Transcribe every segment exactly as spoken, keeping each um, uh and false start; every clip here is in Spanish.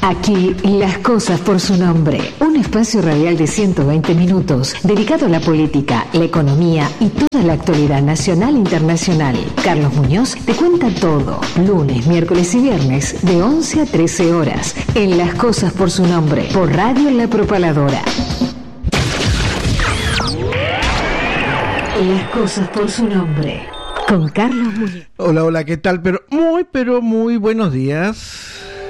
Aquí las cosas por su nombre, un espacio radial de ciento veinte minutos dedicado a la política, la economía y toda la actualidad nacional e internacional. Carlos Muñoz te cuenta todo, lunes, miércoles y viernes de once a trece horas en Las Cosas por su Nombre por Radio La Propaladora. Las Cosas por su Nombre con Carlos Muñoz. Hola, hola, ¿qué tal? Pero muy, pero muy buenos días.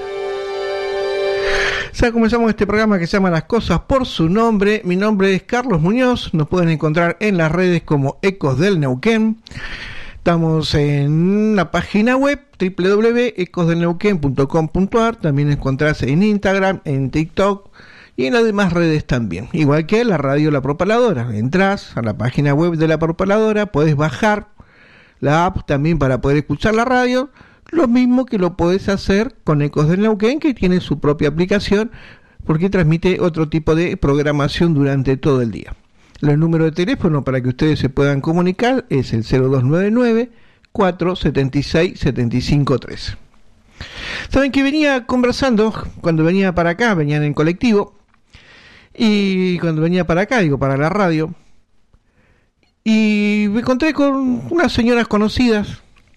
Ya comenzamos este programa que se llama Las Cosas por su Nombre. Mi nombre es Carlos Muñoz. Nos pueden encontrar en las redes como Ecos del Neuquén. Estamos en la página web doble u doble u doble u punto ecos del neuquén punto com punto a r. También encontrarás en Instagram, en TikTok y en las demás redes también. Igual que la radio La Propaladora. Entrás a la página web de La Propaladora, puedes bajar la app también para poder escuchar la radio. Lo mismo que lo podés hacer con Ecos del Neuquén, que tiene su propia aplicación, porque transmite otro tipo de programación durante todo el día. El número de teléfono para que ustedes se puedan comunicar es el cero dos nueve nueve, cuatro siete seis, siete cinco tres. Saben que venía conversando, cuando venía para acá, venían en colectivo, y cuando venía para acá, digo, para la radio, y me encontré con unas señoras conocidas,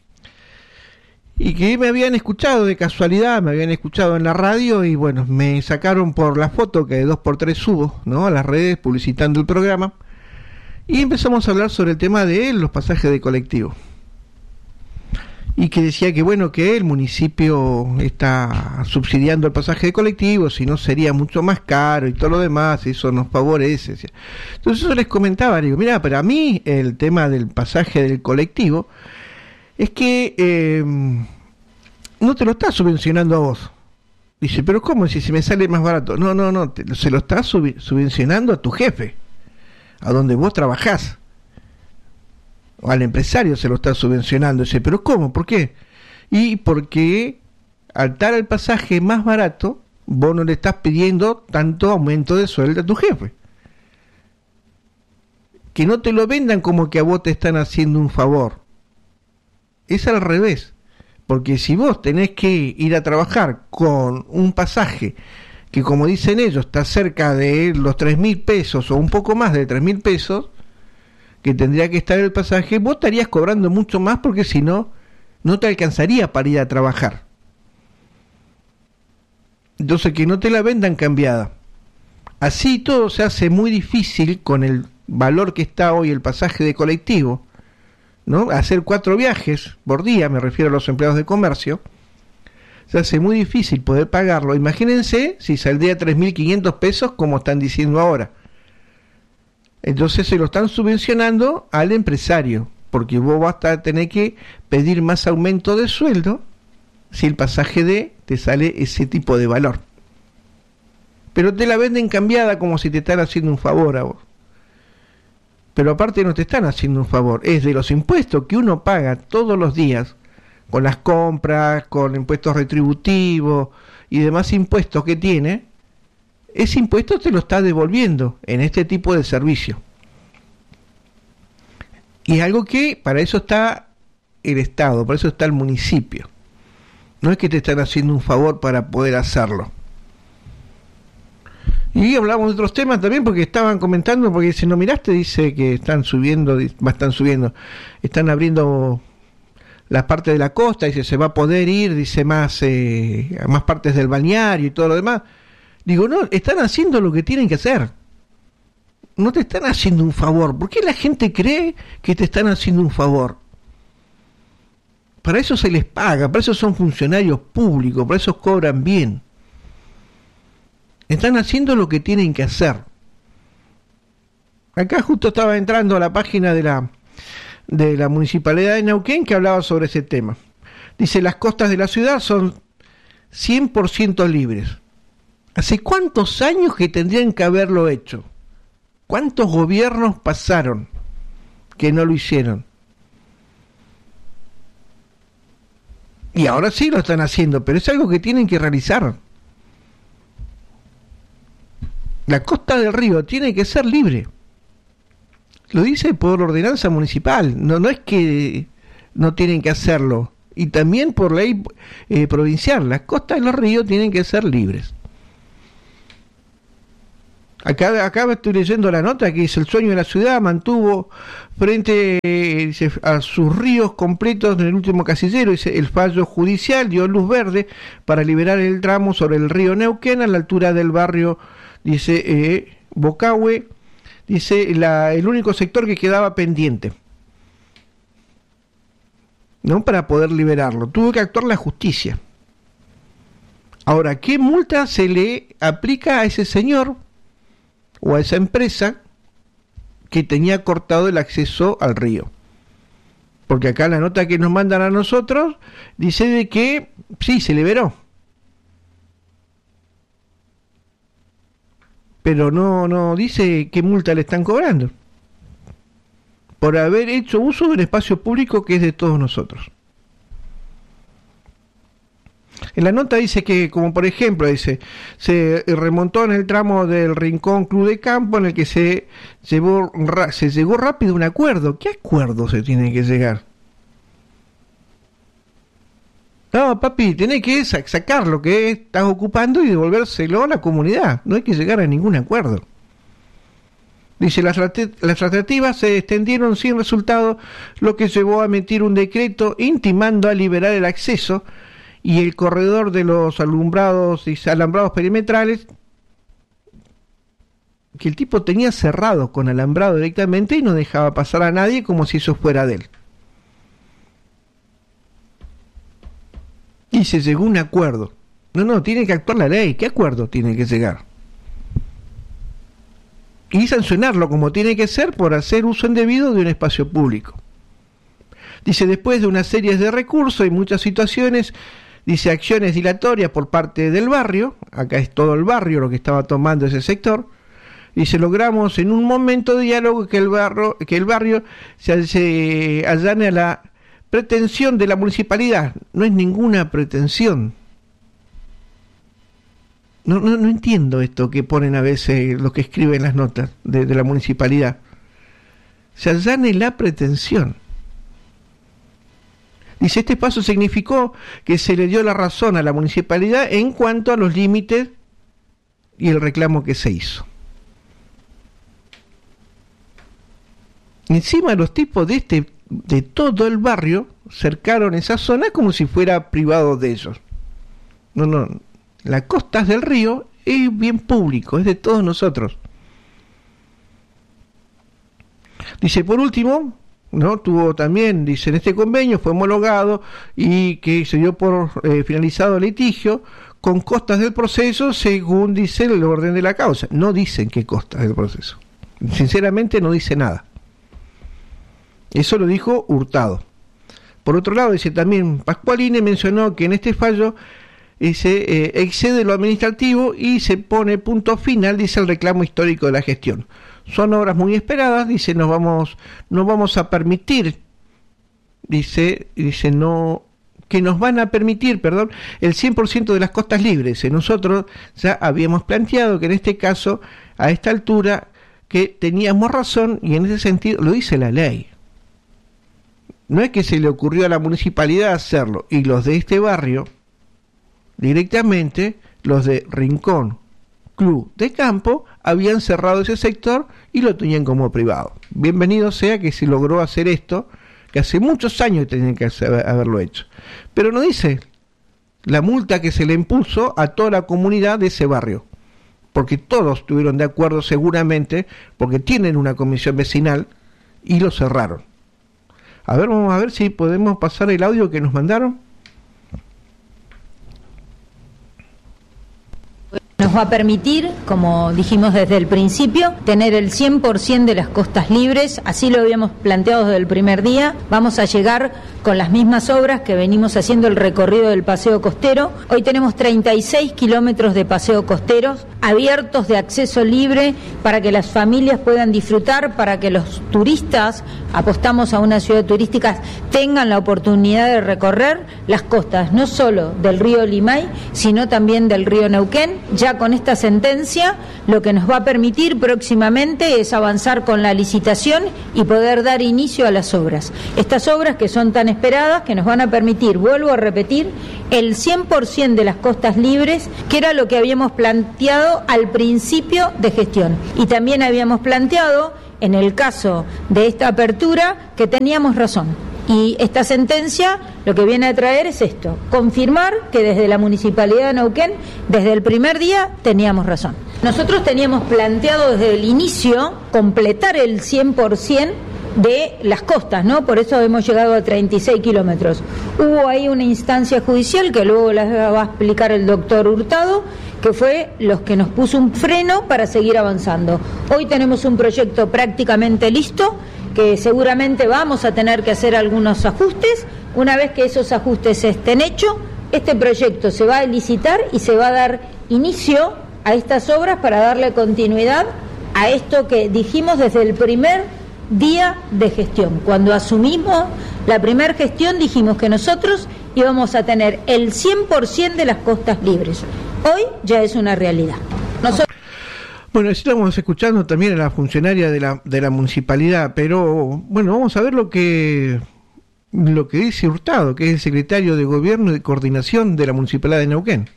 y que me habían escuchado de casualidad, me habían escuchado en la radio y bueno, me sacaron por la foto que de dos por tres subo, ¿no?, a las redes publicitando el programa, y empezamos a hablar sobre el tema de los pasajes de colectivo. Y que decía que bueno, que el municipio está subsidiando el pasaje de colectivo, si no sería mucho más caro y todo lo demás, eso nos favorece. Entonces yo les comentaba, digo, mira, para mí el tema del pasaje del colectivo es que eh, no te lo está subvencionando a vos. Dice, pero ¿cómo? Si, si me sale más barato. No, no, no, te, se lo está sub, subvencionando a tu jefe, a donde vos trabajás. O al empresario se lo está subvencionando. Dice, pero ¿cómo? ¿Por qué? Y porque al estar el pasaje más barato, vos no le estás pidiendo tanto aumento de sueldo a tu jefe. Que no te lo vendan como que a vos te están haciendo un favor. Es al revés, porque si vos tenés que ir a trabajar con un pasaje que, como dicen ellos, está cerca de los tres mil pesos o un poco más de tres mil pesos, que tendría que estar el pasaje, vos estarías cobrando mucho más, porque si no, no te alcanzaría para ir a trabajar. Entonces, que no te la vendan cambiada. Así todo se hace muy difícil con el valor que está hoy el pasaje de colectivo, ¿no? Hacer cuatro viajes por día, me refiero a los empleados de comercio, se hace muy difícil poder pagarlo. Imagínense si saldría tres mil quinientos pesos, como están diciendo ahora. Entonces se lo están subvencionando al empresario, porque vos vas a tener que pedir más aumento de sueldo si el pasaje de te sale ese tipo de valor. Pero te la venden cambiada como si te están haciendo un favor a vos. Pero aparte no te están haciendo un favor, es de los impuestos que uno paga todos los días, con las compras, con impuestos retributivos y demás impuestos que tiene, ese impuesto te lo está devolviendo en este tipo de servicio. Y es algo que para eso está el Estado, para eso está el municipio. No es que te están haciendo un favor para poder hacerlo. Y hablamos de otros temas también, porque estaban comentando, porque si no miraste, dice que están subiendo, están subiendo, están abriendo la parte de la costa, dice se va a poder ir, dice más, eh, a más partes del balneario y todo lo demás. Digo, no, están haciendo lo que tienen que hacer. No te están haciendo un favor. ¿Por qué la gente cree que te están haciendo un favor? Para eso se les paga, para eso son funcionarios públicos, para eso cobran bien. Están haciendo lo que tienen que hacer. Acá justo estaba entrando a la página de la de la Municipalidad de Neuquén, que hablaba sobre ese tema. Dice, las costas de la ciudad son cien por ciento libres. ¿Hace cuántos años que tendrían que haberlo hecho? ¿Cuántos gobiernos pasaron que no lo hicieron? Y ahora sí lo están haciendo, pero es algo que tienen que realizar. La costa del río tiene que ser libre. Lo dice por ordenanza municipal. No, no es que no tienen que hacerlo. y también por ley eh, provincial. Las costas de los ríos tienen que ser libres. Acá, acá estoy leyendo la nota que dice: el sueño de la ciudad mantuvo frente eh, dice, a sus ríos completos en el último casillero. Dice: el fallo judicial dio luz verde para liberar el tramo sobre el río Neuquén a la altura del barrio, dice, eh, Bocahue, dice, la, el único sector que quedaba pendiente, ¿no? Para poder liberarlo. Tuvo que actuar la justicia. Ahora, ¿qué multa se le aplica a ese señor o a esa empresa que tenía cortado el acceso al río? Porque acá la nota que nos mandan a nosotros dice de que sí, se liberó, pero no, no dice qué multa le están cobrando por haber hecho uso de un espacio público que es de todos nosotros. En la nota dice que, como por ejemplo, dice, se remontó en el tramo del Rincón Club de Campo, en el que se llevó, se llegó rápido a un acuerdo. ¿Qué acuerdo se tiene que llegar? No, papi, tenés que sacar lo que estás ocupando y devolvérselo a la comunidad. No hay que llegar a ningún acuerdo. Dice, las, las tratativas se extendieron sin resultado, lo que llevó a emitir un decreto intimando a liberar el acceso y el corredor de los alumbrados y alambrados perimetrales, que el tipo tenía cerrado con alambrado directamente y no dejaba pasar a nadie como si eso fuera de él. Y se llegó a un acuerdo. No, no, tiene que actuar la ley. ¿Qué acuerdo tiene que llegar? Y sancionarlo como tiene que ser por hacer uso indebido de un espacio público. Dice, después de una serie de recursos y muchas situaciones, dice, acciones dilatorias por parte del barrio, acá es todo el barrio lo que estaba tomando ese sector, dice, logramos en un momento de diálogo que el barrio, que el barrio se, se allane a la pretensión de la municipalidad. No es ninguna pretensión. No, no, no entiendo esto que ponen a veces los que escriben las notas de, de la municipalidad. Se allane la pretensión. Dice, este paso significó que se le dio la razón a la municipalidad en cuanto a los límites y el reclamo que se hizo. Encima los tipos de este de todo el barrio cercaron esa zona como si fuera privado de ellos. No, no, las costas del río es bien público, es de todos nosotros. Dice, por último, no tuvo también, dice, en este convenio fue homologado y que se dio por eh, finalizado el litigio con costas del proceso según dice el orden de la causa. No dicen qué costas del proceso, sinceramente no dice nada. Eso lo dijo Hurtado. Por otro lado, dice también Pascualini mencionó que en este fallo dice, eh, excede lo administrativo y se pone punto final, dice, el reclamo histórico de la gestión. Son obras muy esperadas, dice, nos vamos, no vamos a permitir, dice, dice, no, que nos van a permitir, perdón, el cien por ciento de las costas libres. Y nosotros ya habíamos planteado que en este caso, a esta altura, que teníamos razón, y en ese sentido lo dice la ley. No es que se le ocurrió a la municipalidad hacerlo, y los de este barrio, directamente, los de Rincón Club de Campo, habían cerrado ese sector y lo tenían como privado. Bienvenido sea que se logró hacer esto, que hace muchos años tenían que hacer, haberlo hecho. Pero no dice la multa que se le impuso a toda la comunidad de ese barrio, porque todos estuvieron de acuerdo seguramente, porque tienen una comisión vecinal y lo cerraron. A ver, vamos a ver si podemos pasar el audio que nos mandaron. Nos va a permitir, como dijimos desde el principio, tener el cien por ciento de las costas libres, así lo habíamos planteado desde el primer día. Vamos a llegar con las mismas obras que venimos haciendo el recorrido del paseo costero. Hoy tenemos treinta y seis kilómetros de paseo costeros abiertos de acceso libre para que las familias puedan disfrutar, para que los turistas, apostamos a una ciudad turística, tengan la oportunidad de recorrer las costas, no solo del río Limay, sino también del río Neuquén. Ya con esta sentencia, lo que nos va a permitir próximamente es avanzar con la licitación y poder dar inicio a las obras. Estas obras que son tan esperadas que nos van a permitir, vuelvo a repetir, el cien por ciento de las costas libres, que era lo que habíamos planteado al principio de gestión. Y también habíamos planteado, en el caso de esta apertura, que teníamos razón. Y esta sentencia lo que viene a traer es esto, confirmar que desde la Municipalidad de Neuquén, desde el primer día, teníamos razón. Nosotros teníamos planteado desde el inicio completar el cien por ciento de las costas, ¿no? Por eso hemos llegado a treinta y seis kilómetros. Hubo ahí una instancia judicial que luego la va a explicar el doctor Hurtado, que fue los que nos puso un freno para seguir avanzando. Hoy tenemos un proyecto prácticamente listo, que seguramente vamos a tener que hacer algunos ajustes. Una vez que esos ajustes estén hechos, este proyecto se va a licitar y se va a dar inicio a estas obras para darle continuidad a esto que dijimos desde el primer día de gestión. Cuando asumimos la primera gestión dijimos que nosotros íbamos a tener el cien por ciento de las costas libres. Hoy ya es una realidad. Nosotros... Bueno, estamos escuchando también a la funcionaria de la de la municipalidad, pero bueno, vamos a ver lo que lo que dice Hurtado, que es el secretario de Gobierno y de Coordinación de la Municipalidad de Neuquén.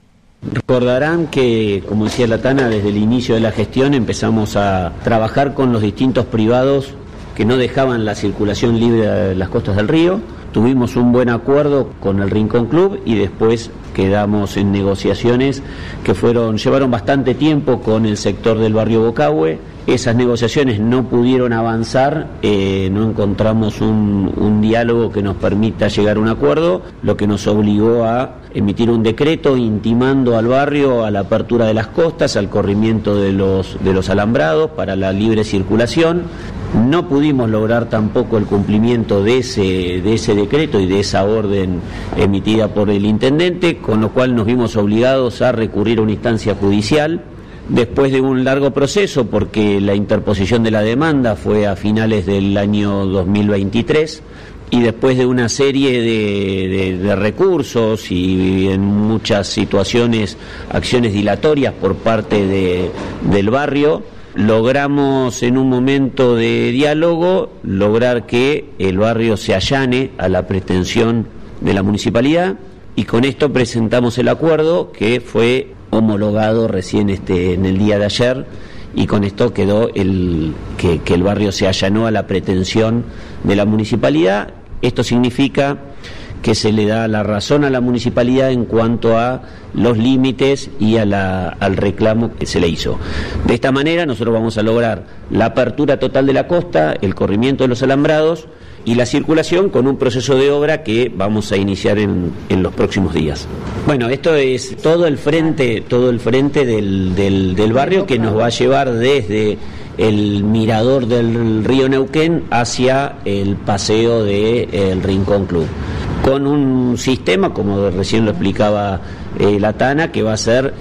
Recordarán que, como decía la Tana, desde el inicio de la gestión empezamos a trabajar con los distintos privados que no dejaban la circulación libre de las costas del río. Tuvimos un buen acuerdo con el Rincón Club y después quedamos en negociaciones que fueron llevaron bastante tiempo con el sector del barrio Bocahue. Esas negociaciones no pudieron avanzar, eh, no encontramos un, un diálogo que nos permita llegar a un acuerdo, lo que nos obligó a emitir un decreto intimando al barrio a la apertura de las costas, al corrimiento de los, de los alambrados para la libre circulación. No pudimos lograr tampoco el cumplimiento de ese, de ese decreto y de esa orden emitida por el intendente, con lo cual nos vimos obligados a recurrir a una instancia judicial. Después de un largo proceso, porque la interposición de la demanda fue a finales del año dos mil veintitrés, y después de una serie de, de, de recursos y en muchas situaciones, acciones dilatorias por parte de, del barrio, logramos en un momento de diálogo lograr que el barrio se allane a la pretensión de la municipalidad, y con esto presentamos el acuerdo que fue homologado recién este en el día de ayer, y con esto quedó el que, que el barrio se allanó a la pretensión de la municipalidad. Esto significa que se le da la razón a la municipalidad en cuanto a los límites y a la, al reclamo que se le hizo. De esta manera nosotros vamos a lograr la apertura total de la costa, el corrimiento de los alambrados y la circulación con un proceso de obra que vamos a iniciar en, en los próximos días. Bueno, esto es todo el frente, todo el frente del, del, del barrio, que nos va a llevar desde el mirador del río Neuquén hacia el paseo del de, Rincón Club, con un sistema, como recién lo explicaba eh, la Tana, que va a ser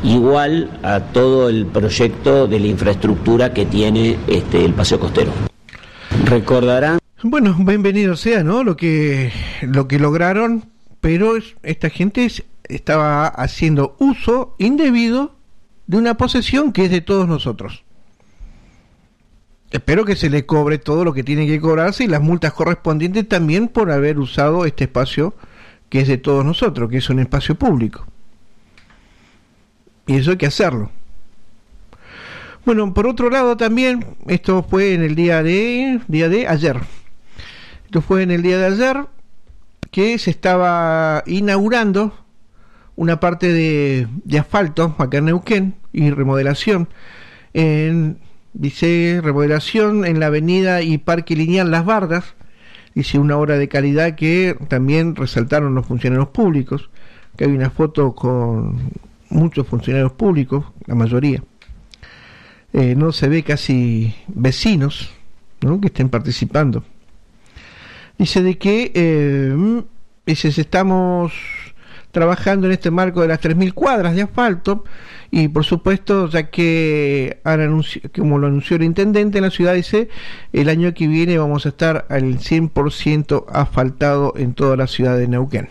igual a todo el proyecto de la infraestructura que tiene este el paseo costero. Recordarán. Bueno, bienvenido sea, ¿no? Lo que lo que lograron, pero esta gente estaba haciendo uso indebido de una posesión que es de todos nosotros. Espero que se le cobre todo lo que tiene que cobrarse y las multas correspondientes también por haber usado este espacio que es de todos nosotros, que es un espacio público. Y eso hay que hacerlo. Bueno, por otro lado también, esto fue en el día de día de ayer. Esto fue en el día de ayer que se estaba inaugurando una parte de, de asfalto acá en Neuquén y remodelación en dice remodelación en la avenida y Parque Lineal Las Bardas. Dice una obra de calidad que también resaltaron los funcionarios públicos, que hay una foto con muchos funcionarios públicos, la mayoría. Eh, no se ve casi vecinos, ¿no?, que estén participando. Dice de que eh, dice, estamos trabajando en este marco de las tres mil cuadras de asfalto, y por supuesto, ya que han anunci- como lo anunció el intendente en la ciudad, dice, el año que viene vamos a estar al cien por ciento asfaltado en toda la ciudad de Neuquén.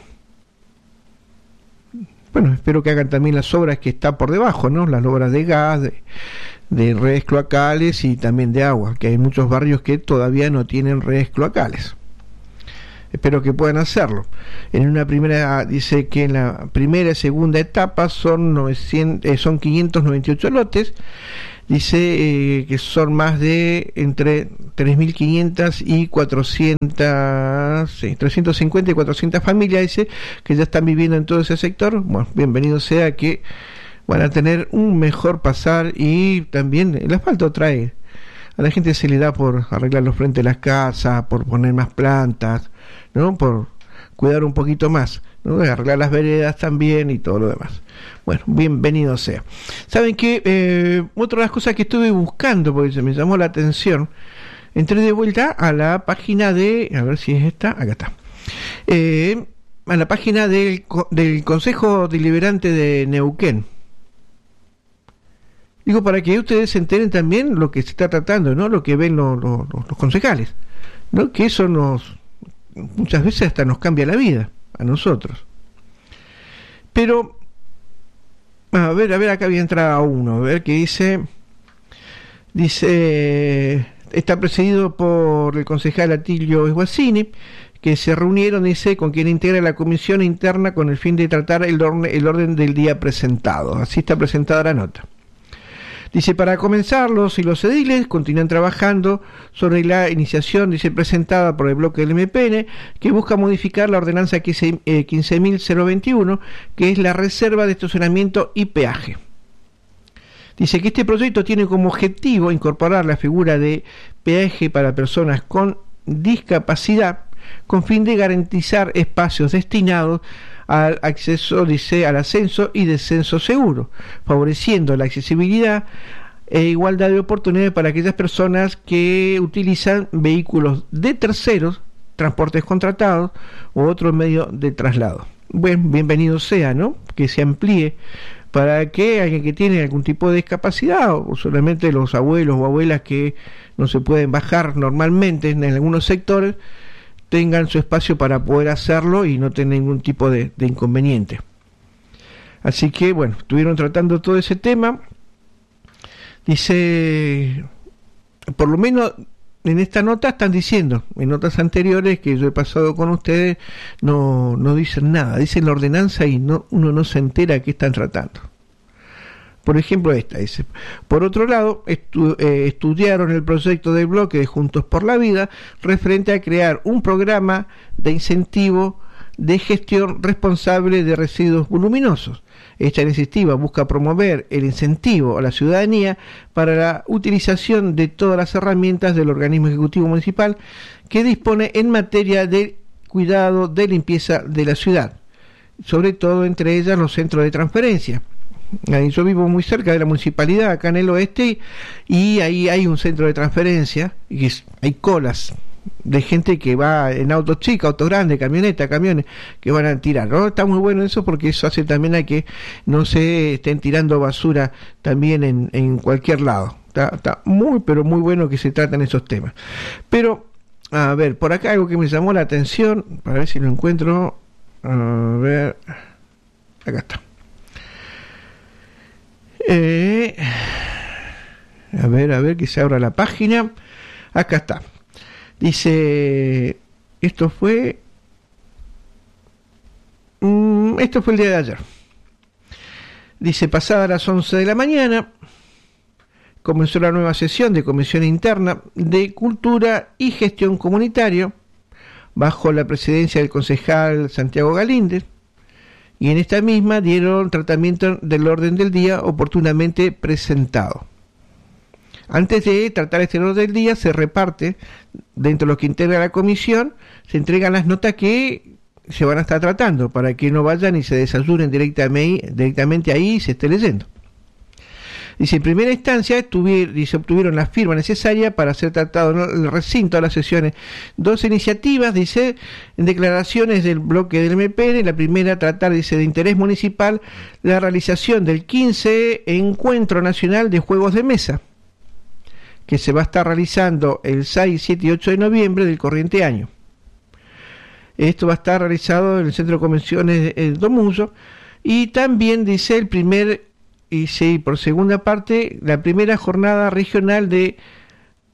Bueno, espero que hagan también las obras que está por debajo, ¿no? Las obras de gas, de, de redes cloacales y también de agua, que hay muchos barrios que todavía no tienen redes cloacales. espero que puedan hacerlo. En una primera, dice que en la primera y segunda etapa son, novecientos, eh, son quinientos noventa y ocho lotes. Dice eh, que son más de entre tres mil quinientas y cuatrocientas, sí, trescientos cincuenta y cuatrocientas familias, dice, que ya están viviendo en todo ese sector. Bueno, bienvenido sea, que van a tener un mejor pasar, y también el asfalto trae, a la gente se le da por arreglar los frentes de las casas, por poner más plantas, ¿no? Por cuidar un poquito más, ¿no? Arreglar las veredas también y todo lo demás. Bueno, bienvenido sea. Saben que eh, otra de las cosas que estuve buscando, porque se me llamó la atención, entré de vuelta a la página de, a ver si es esta, acá está, eh, a la página del, del Consejo Deliberante de Neuquén. Digo, para que ustedes se enteren también lo que se está tratando, ¿no? Lo que ven los, los, los concejales, ¿no? Que eso nos, muchas veces hasta nos cambia la vida a nosotros. Pero a ver, a ver, acá había entrado uno, a ver qué dice. Dice, está presidido por el concejal Atilio Esguacini, que se reunieron, dice, con quien integra la comisión interna con el fin de tratar el orden, el orden del día presentado. Así está presentada la nota. Dice, para comenzar, los y los ediles continúan trabajando sobre la iniciación, dice, presentada por el bloque del M P N, que busca modificar la ordenanza quince mil veintiuno, que es la reserva de estacionamiento y peaje. Dice que este proyecto tiene como objetivo incorporar la figura de peaje para personas con discapacidad, con fin de garantizar espacios destinados al acceso, dice, al ascenso y descenso seguro, favoreciendo la accesibilidad e igualdad de oportunidades para aquellas personas que utilizan vehículos de terceros, transportes contratados u otro medio de traslado. Bueno, bienvenido sea, ¿no? Que se amplíe para que alguien que tiene algún tipo de discapacidad, o solamente los abuelos o abuelas que no se pueden bajar normalmente en algunos sectores, tengan su espacio para poder hacerlo y no tener ningún tipo de, de inconveniente. Así que, bueno, estuvieron tratando todo ese tema. Dice, por lo menos en esta nota están diciendo, en notas anteriores que yo he pasado con ustedes, no, no dicen nada, dicen la ordenanza y no, uno no se entera de qué están tratando. Por ejemplo, esta dice, por otro lado, estu eh, estudiaron el proyecto del bloque de Juntos por la Vida referente a crear un programa de incentivo de gestión responsable de residuos voluminosos. Esta iniciativa busca promover el incentivo a la ciudadanía para la utilización de todas las herramientas del organismo ejecutivo municipal que dispone en materia de cuidado de limpieza de la ciudad, sobre todo entre ellas los centros de transferencia. Yo vivo muy cerca de la municipalidad, acá en el oeste, y ahí hay un centro de transferencia, y es, hay colas de gente que va en autos chicos, autos grandes, camionetas, camiones, que van a tirar, ¿no? Está muy bueno eso, porque eso hace también a que no se estén tirando basura también en, en cualquier lado. Está, está muy, pero muy bueno que se tratan esos temas. Pero, a ver, por acá algo que me llamó la atención, para ver si lo encuentro, a ver, acá está. Eh, a ver, a ver, que se abra la página. Acá está. Dice, esto fue, mm, esto fue el día de ayer. Dice, pasadas las once de la mañana, comenzó la nueva sesión de Comisión Interna de Cultura y Gestión Comunitario, bajo la presidencia del concejal Santiago Galíndez. Y en esta misma dieron tratamiento del orden del día oportunamente presentado. Antes de tratar este orden del día, se reparte, dentro de lo que integra la comisión, se entregan las notas que se van a estar tratando, para que no vayan y se desayunen directamente, directamente ahí y se esté leyendo. Dice, en primera instancia estuvieron, se obtuvieron la firma necesaria para ser tratado en el recinto de las sesiones dos iniciativas, dice, en declaraciones del bloque del M P N. La primera, tratar, dice, de interés municipal la realización del quince Encuentro Nacional de Juegos de Mesa, que se va a estar realizando el seis, siete y ocho de noviembre del corriente año. Esto va a estar realizado en el Centro de Convenciones de Domuso. Y también, dice, el primer... Y sí, por segunda parte, la primera jornada regional de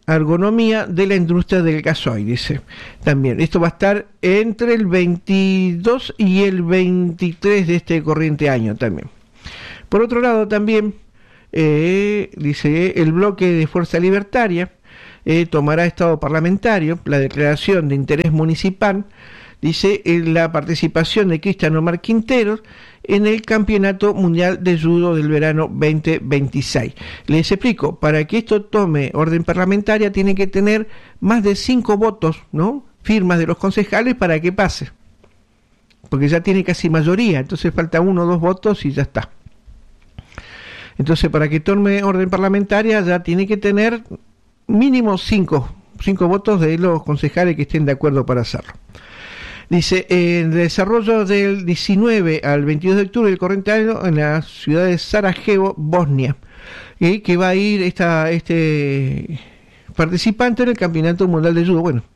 ergonomía de la industria del gasoil, dice. También, esto va a estar entre el veintidós y el veintitrés de este corriente año también. Por otro lado, también, eh, dice, el bloque de Fuerza Libertaria eh, tomará estado parlamentario, la declaración de interés municipal, dice, en la participación de Cristian Omar Quinteros en el Campeonato Mundial de Judo del verano veinte veintiséis. Les explico, para que esto tome orden parlamentaria tiene que tener más de cinco votos, ¿no? Firmas de los concejales para que pase, porque ya tiene casi mayoría, entonces falta uno o dos votos y ya está. Entonces, para que tome orden parlamentaria ya tiene que tener mínimo cinco, cinco votos de los concejales que estén de acuerdo para hacerlo. Dice, en el desarrollo del diecinueve al veintidós de octubre del corriente año en la ciudad de Sarajevo, Bosnia, y que va a ir esta, este participante en el Campeonato Mundial de Judo. Bueno,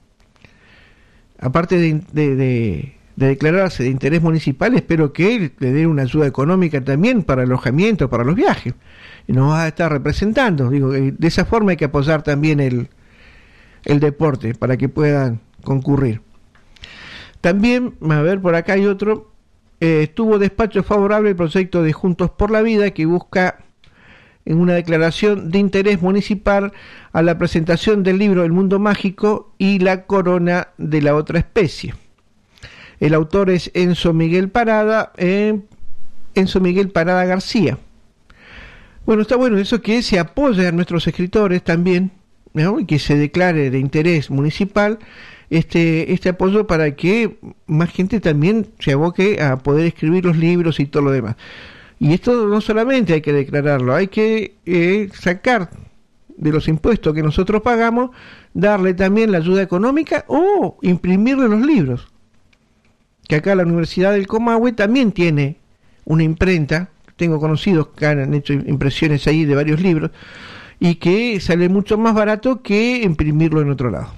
aparte de, de, de, de declararse de interés municipal, espero que él le dé una ayuda económica también para alojamiento, para los viajes. Y nos va a estar representando. Digo, de esa forma hay que apoyar también el, el deporte para que puedan concurrir. También, a ver, por acá hay otro, eh, tuvo despacho favorable el proyecto de Juntos por la Vida, que busca en una declaración de interés municipal a la presentación del libro El Mundo Mágico y la Corona de la Otra Especie. El autor es Enzo Miguel Parada, eh, Enzo Miguel Parada García. Bueno, está bueno eso, que se apoye a nuestros escritores también, ¿no? Y que se declare de interés municipal este este apoyo para que más gente también se aboque a poder escribir los libros y todo lo demás. Y esto no solamente hay que declararlo, hay que eh, sacar de los impuestos que nosotros pagamos, darle también la ayuda económica o imprimirle los libros. Que acá la Universidad del Comahue también tiene una imprenta, tengo conocidos que han hecho impresiones ahí de varios libros, y que sale mucho más barato que imprimirlo en otro lado.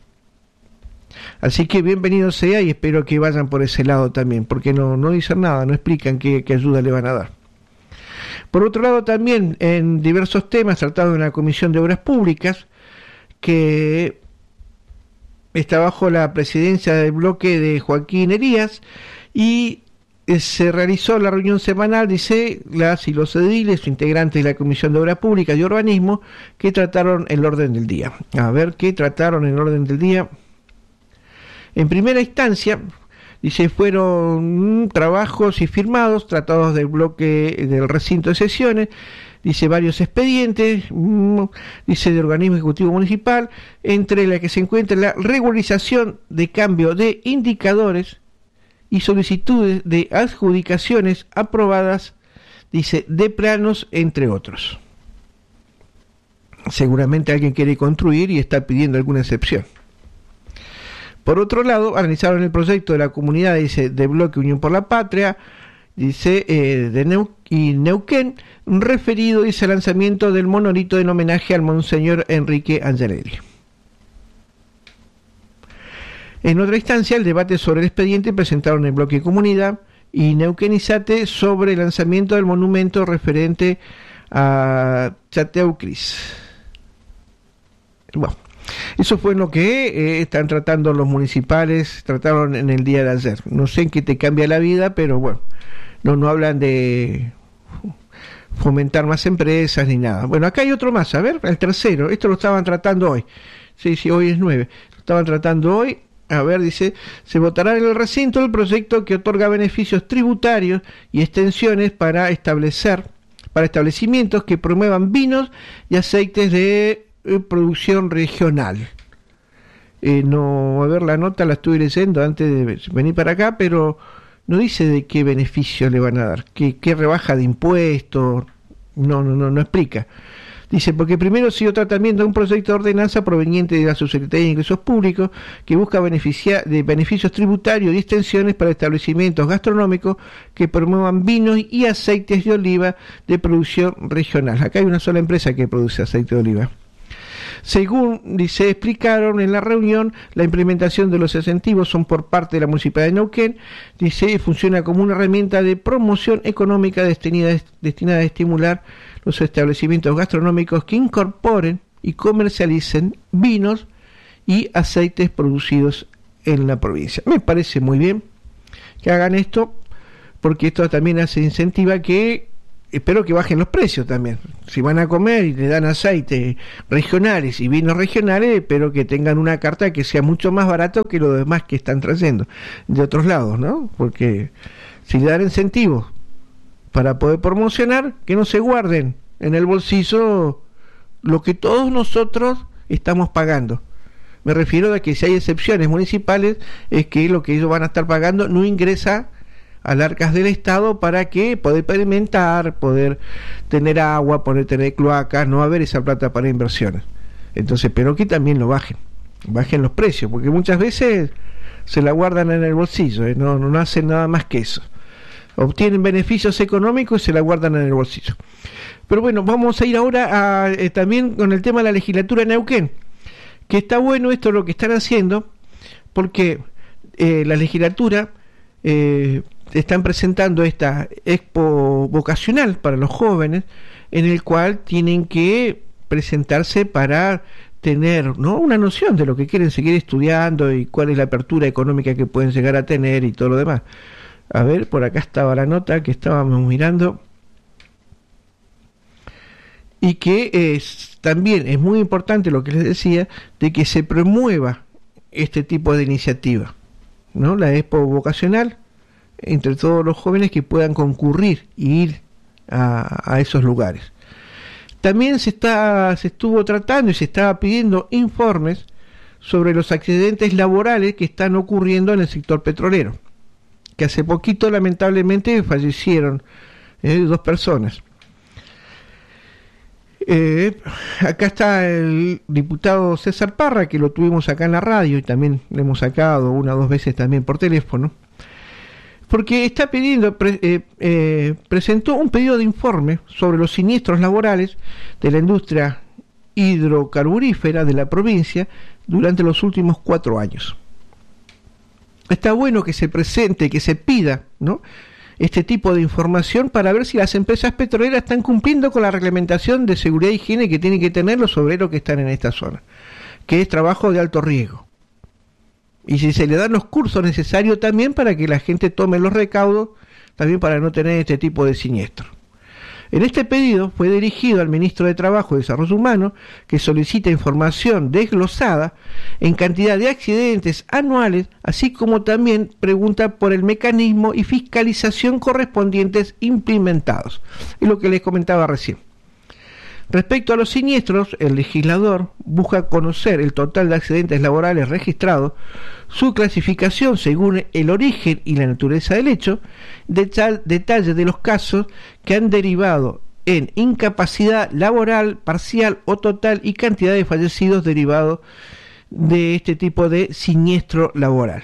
Así que bienvenido sea y espero que vayan por ese lado también, porque no, no dicen nada, no explican qué, qué ayuda le van a dar. Por otro lado también, en diversos temas tratados en la Comisión de Obras Públicas, que está bajo la presidencia del bloque de Joaquín Herías, y se realizó la reunión semanal, dice, las y los ediles, integrantes de la Comisión de Obras Públicas y Urbanismo, que trataron el orden del día. A ver qué trataron en el orden del día. En primera instancia, dice, fueron trabajos y firmados, tratados del bloque del recinto de sesiones, dice, varios expedientes, dice, de organismo ejecutivo municipal, entre la que se encuentra la regularización de cambio de indicadores y solicitudes de adjudicaciones aprobadas, dice, de planos, entre otros. Seguramente alguien quiere construir y está pidiendo alguna excepción. Por otro lado, analizaron el proyecto de la comunidad, dice, de Bloque Unión por la Patria, dice, eh, de Neu y Neuquén, referido, dice, al lanzamiento del monolito en homenaje al Monseñor Enrique Angelelli. En otra instancia, el debate sobre el expediente presentaron el Bloque Comunidad y Neuquén y Sate sobre el lanzamiento del monumento referente a Chateucris. Bueno, eso fue lo que eh, están tratando los municipales, trataron en el día de ayer. No sé en qué te cambia la vida, pero bueno, no, no hablan de fomentar más empresas ni nada. Bueno, acá hay otro más, a ver, el tercero, esto lo estaban tratando hoy. Sí, sí, hoy es nueve. Lo estaban tratando hoy. A ver, dice, se votará en el recinto el proyecto que otorga beneficios tributarios y extensiones para establecer, para establecimientos que promuevan vinos y aceites de eh, producción regional. Eh, no, a ver, la nota la estuve leyendo antes de venir para acá, pero no dice de qué beneficio le van a dar, qué, qué rebaja de impuestos, no, no, no, no explica. Dice, porque primero se dio tratamiento de un proyecto de ordenanza proveniente de la Subsecretaría de Ingresos Públicos que busca beneficiar de beneficios tributarios y extensiones para establecimientos gastronómicos que promuevan vinos y aceites de oliva de producción regional. Acá hay una sola empresa que produce aceite de oliva. Según, dice, explicaron en la reunión, la implementación de los incentivos son por parte de la Municipalidad de Neuquén, dice, funciona como una herramienta de promoción económica destinada, destinada a estimular los establecimientos gastronómicos que incorporen y comercialicen vinos y aceites producidos en la provincia. Me parece muy bien que hagan esto, porque esto también hace incentiva que, espero que bajen los precios también. Si van a comer y le dan aceites regionales y vinos regionales, espero que tengan una carta que sea mucho más barato que lo demás que están trayendo de otros lados, ¿no? Porque si le dan incentivos para poder promocionar, que no se guarden en el bolsillo lo que todos nosotros estamos pagando. Me refiero a que si hay excepciones municipales, es que lo que ellos van a estar pagando no ingresa al arcas del Estado para que poder pavimentar, poder tener agua, poder tener cloacas, no haber esa plata para inversiones. Entonces, pero que también lo bajen, bajen los precios, porque muchas veces se la guardan en el bolsillo, ¿eh? no, no hacen nada más que eso. Obtienen beneficios económicos y se la guardan en el bolsillo. Pero bueno, vamos a ir ahora a, eh, también con el tema de la legislatura en Neuquén, que está bueno esto lo que están haciendo, porque eh, la legislatura eh, están presentando esta expo vocacional para los jóvenes, en el cual tienen que presentarse para tener, ¿no?, una noción de lo que quieren seguir estudiando y cuál es la apertura económica que pueden llegar a tener y todo lo demás. A ver, por acá estaba la nota que estábamos mirando, y que es, también es muy importante lo que les decía, de que se promueva este tipo de iniciativa, ¿no? La expo vocacional entre todos los jóvenes que puedan concurrir y ir a, a esos lugares. También se está se estuvo tratando y se estaba pidiendo informes sobre los accidentes laborales que están ocurriendo en el sector petrolero, que hace poquito lamentablemente fallecieron eh, dos personas. Eh, acá está el diputado César Parra, que lo tuvimos acá en la radio y también le hemos sacado una o dos veces también por teléfono, porque está pidiendo, pre, eh, eh, presentó un pedido de informe sobre los siniestros laborales de la industria hidrocarburífera de la provincia durante los últimos cuatro años. Está bueno que se presente, que se pida, ¿no?, este tipo de información para ver si las empresas petroleras están cumpliendo con la reglamentación de seguridad e higiene que tienen que tener los obreros que están en esta zona, que es trabajo de alto riesgo. Y si se le dan los cursos necesarios también para que la gente tome los recaudos, también para no tener este tipo de siniestros. En este pedido fue dirigido al ministro de Trabajo y Desarrollo Humano, que solicita información desglosada en cantidad de accidentes anuales, así como también pregunta por el mecanismo y fiscalización correspondientes implementados. Es lo que les comentaba recién. Respecto a los siniestros, el legislador busca conocer el total de accidentes laborales registrados, su clasificación según el origen y la naturaleza del hecho, detal, detalles de los casos que han derivado en incapacidad laboral, parcial o total y cantidad de fallecidos derivados de este tipo de siniestro laboral.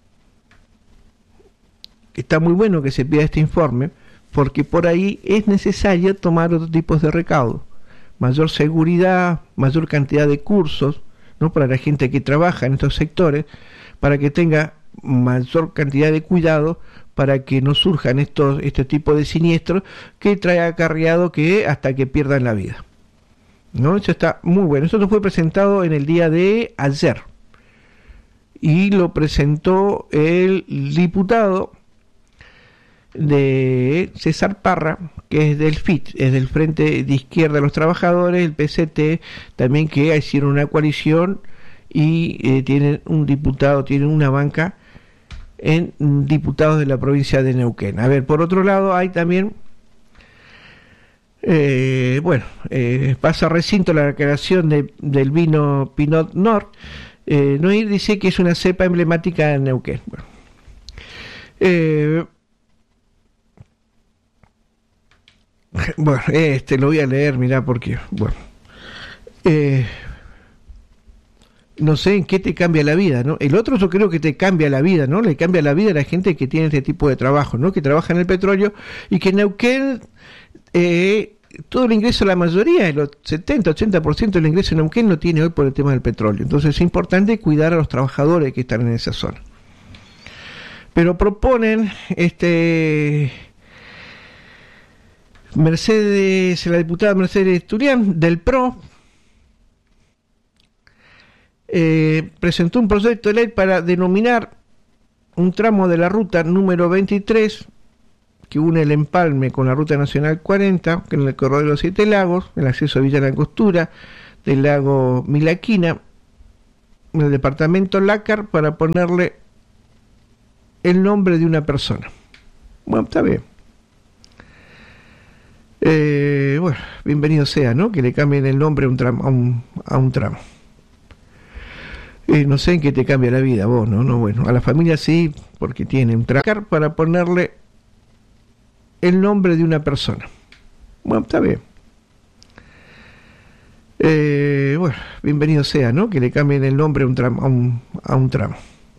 Está muy bueno que se pida este informe, porque por ahí es necesario tomar otros tipos de recaudo. Mayor seguridad, mayor cantidad de cursos, ¿no?, para la gente que trabaja en estos sectores, para que tenga mayor cantidad de cuidado, para que no surjan estos este tipo de siniestros que trae acarreado que hasta que pierdan la vida, ¿no? Eso está muy bueno. Esto fue presentado en el día de ayer y lo presentó el diputado de César Parra, que es del F I T, es del Frente de Izquierda de los Trabajadores, el P C T, también, que hicieron una coalición y eh, tienen un diputado, tienen una banca en diputados de la provincia de Neuquén. A ver, por otro lado hay también, eh, bueno, eh, pasa recinto la declaración de, del vino Pinot Noir. eh, Noir dice que es una cepa emblemática en Neuquén. Bueno, eh, Bueno, este lo voy a leer, mirá, porque, bueno, eh, no sé en qué te cambia la vida, ¿no? El otro yo creo que te cambia la vida, ¿no? Le cambia la vida a la gente que tiene este tipo de trabajo, ¿no? Que trabaja en el petróleo y que en Neuquén, eh, todo el ingreso, la mayoría, el setenta, ochenta por ciento del ingreso en Neuquén lo tiene hoy por el tema del petróleo. Entonces es importante cuidar a los trabajadores que están en esa zona. Pero proponen, este... Mercedes, la diputada Mercedes Turián del P R O, eh, presentó un proyecto de ley para denominar un tramo de la ruta número veintitrés que une el Empalme con la ruta nacional cuarenta, que en el corredor de los Siete Lagos, el acceso a Villa Langostura, del lago Milaquina, en el departamento Lácar, para ponerle el nombre de una persona. Bueno, está bien. Eh, bueno, bienvenido sea, ¿no? Que le cambien el nombre a un tramo. A un, a un tramo. Eh, no sé en qué te cambia la vida vos, ¿no? No, bueno, a la familia sí, porque tiene un tramo para ponerle el nombre de una persona. Bueno, está bien. Eh, bueno, bienvenido sea, ¿no? Que le cambien el nombre a un tramo. A un, a un tramo.